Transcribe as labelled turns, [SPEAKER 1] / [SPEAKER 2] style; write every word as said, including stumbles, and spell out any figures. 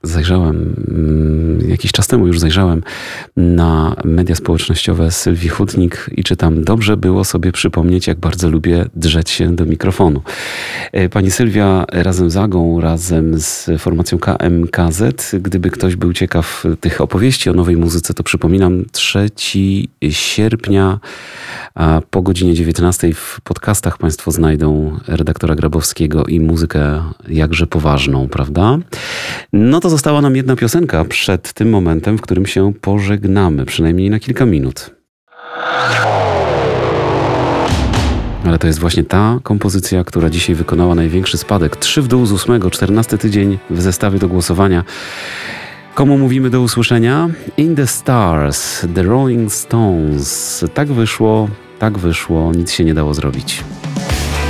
[SPEAKER 1] zajrzałem, jakiś czas temu już zajrzałem na media społecznościowe Sylwii Hutnik i czytam: dobrze było sobie przypomnieć, jak bardzo lubię drzeć się do mikrofonu. Pani Sylwia razem z Agą, razem z formacją K M K Z, gdyby ktoś był ciekaw tych opowieści o nowej muzyce, to przypominam, trzeciego sierpnia a po godzinie dziewiętnastej w podcastach Państwo znajdą redaktora Grabowskiego i muzykę jakże poważną, prawda? No to została nam jedna piosenka przed tym momentem, w którym się pożegnamy, przynajmniej na kilka minut. Ale to jest właśnie ta kompozycja, która dzisiaj wykonała największy spadek. Trzy w dół z ósmego, czternasty tydzień w zestawie do głosowania. Komu mówimy do usłyszenia? In the Stars, The Rolling Stones. Tak wyszło, tak wyszło, nic się nie dało zrobić.